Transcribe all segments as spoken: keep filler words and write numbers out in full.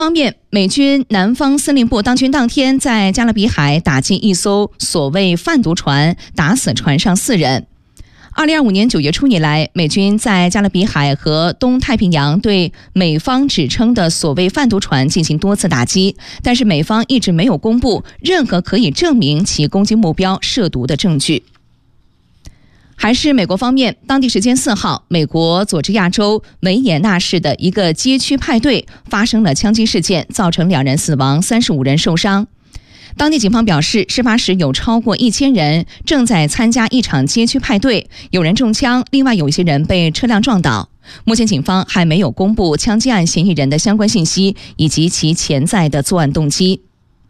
方面，美军南方司令部当军当天在加勒比海打击一艘所谓贩毒船，打死船上四人。二零二五年九月初以来，美军在加勒比海和东太平洋对美方指称的所谓贩毒船进行多次打击，但是美方一直没有公布任何可以证明其攻击目标涉毒的证据。还是美国方面，当地时间四号，美国佐治亚州维也纳市的一个街区派对发生了枪击事件，造成两人死亡，三十五人受伤。当地警方表示，事发时有超过一千人正在参加一场街区派对，有人中枪，另外有一些人被车辆撞倒。目前警方还没有公布枪击案嫌疑人的相关信息以及其潜在的作案动机。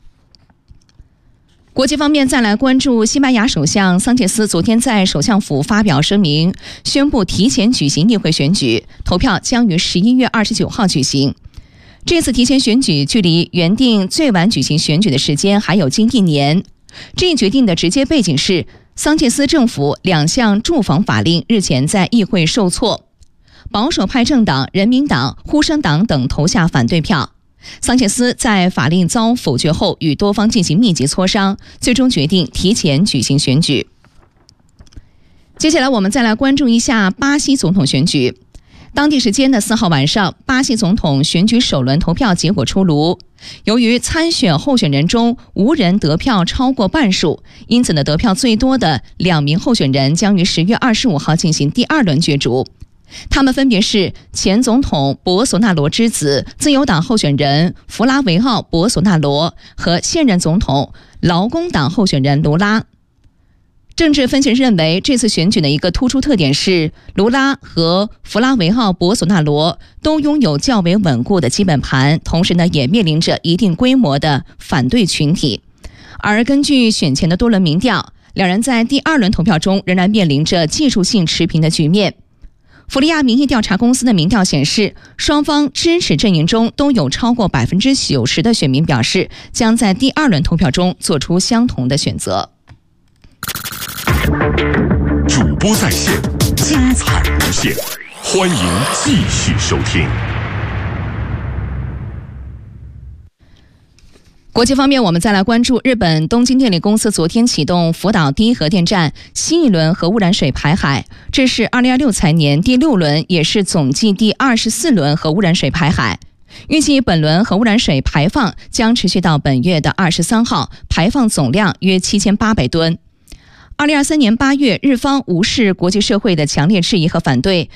国际方面，再来关注西班牙首相桑切斯昨天在首相府发表声明，宣布提前举行议会选举，投票将于十一月二十九号举行。这次提前选举距离原定最晚举行选举的时间还有近一年。这一决定的直接背景是桑切斯政府两项住房法令日前在议会受挫，保守派政党人民党、呼声党等投下反对票。桑切斯在法令遭否决后与多方进行密集磋商，最终决定提前举行选举。接下来我们再来关注一下巴西总统选举。当地时间的四号晚上，巴西总统选举首轮投票结果出炉。由于参选候选人中无人得票超过半数，因此呢，得票最多的两名候选人将于十月二十五号进行第二轮角逐。他们分别是前总统博索纳罗之子、自由党候选人弗拉维奥·博索纳罗和现任总统劳工党候选人卢拉。政治分析人认为，这次选举的一个突出特点是，卢拉和弗拉维奥·博索纳罗都拥有较为稳固的基本盘，同时呢，也面临着一定规模的反对群体。而根据选前的多轮民调，两人在第二轮投票中仍然面临着技术性持平的局面。弗利亚民意调查公司的民调显示，双方支持阵营中都有超过百分之九十的选民表示，将在第二轮投票中做出相同的选择。 主播在线，精彩无限，欢迎继续收听。 国际方面，我们再来关注日本东京电力公司昨天启动福岛第一核电站新一轮核污染水排海，这是二零二六财年第六轮，也是总计第二十四轮核污染水排海。预计本轮核污染水排放将持续到本月的二十三号，排放总量约七千八百吨。二零二三年八月，日方无视国际社会的强烈质疑和反对，